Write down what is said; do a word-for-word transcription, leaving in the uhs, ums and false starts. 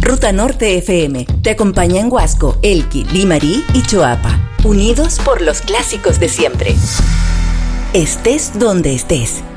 Ruta Norte F M te acompaña en Huasco, Elqui, Limarí y Choapa. Unidos por los clásicos de siempre. Estés donde estés.